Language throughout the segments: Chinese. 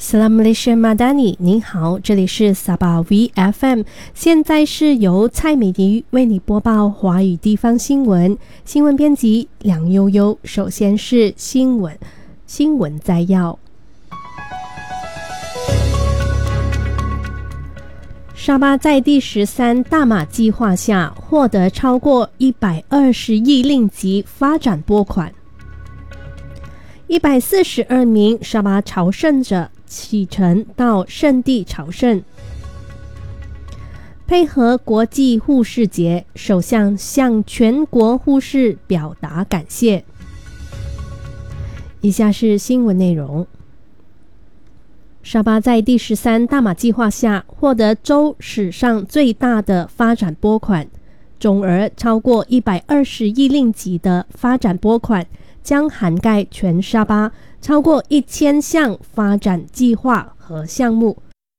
Salam Malaysia Madani， 您好，这里是 Sabah VFM， 现在是由蔡美妮为你播报华语地方新闻，新闻编辑梁悠悠。首先是新闻摘要。沙巴在第13大马计划下获得超过120亿令吉发展拨款。142名沙巴朝圣者启程到圣地朝圣。配合国际护士节，首相向全国护士表达感谢。以下是新闻内容。沙巴在第13大马计划下获得州史上最大的发展拨款，总额超过120亿令吉的发展拨款将涵盖全沙巴超过1000项发展计划和项目。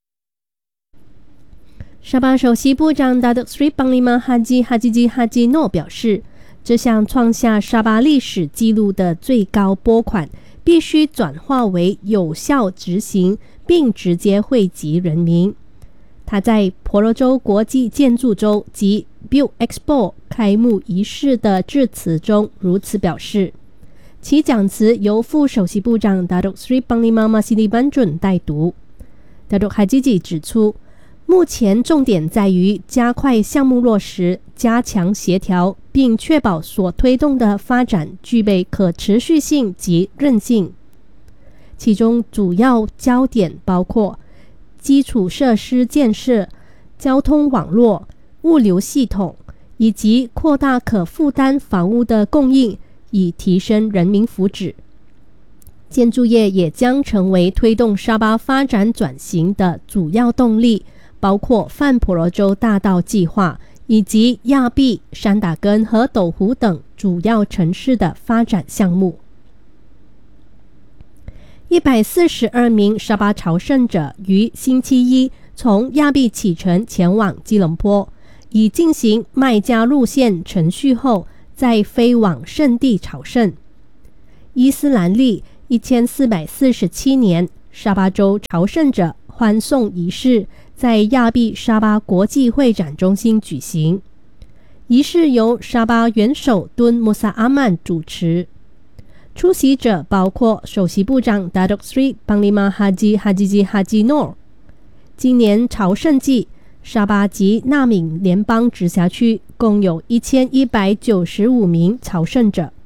沙巴首席部长 Datuk Seri Panglima Haji Haji Noor 表示，这项创下沙巴历史纪录的最高拨款必须转化为有效执行，并直接惠及人民。他在婆罗洲国际建筑周及 Build Expo 开幕仪式的致辞中如此表示。其讲词由副首席部长 Datuk Seri Panglima Masili Banjun 代读。Datuk Haji 指出，目前重点在于加快项目落实，加强协调，并确保所推动的发展具备可持续性及韧性。其中主要焦点包括基础设施建设、交通网络、物流系统，以及扩大可负担房屋的供应，以提升人民福祉。建筑业也将成为推动沙巴发展转型的主要动力，包括泛婆罗洲大道计划以及亚庇、山打根和斗湖等主要城市的发展项目。142名沙巴朝圣者于星期一从亚庇启程前往吉隆坡，以进行麦加路线程序后再飞往圣地朝圣。伊斯兰历1447年沙巴州朝圣者欢送仪式在亚庇沙巴国际会展中心举行，仪式由沙巴元首敦穆萨阿曼主持。出席者包括首席部长 Datuk Seri Panglima Haji Haji Noor。 今年朝圣季，沙巴及纳闽联邦直辖区共有1195名朝圣者。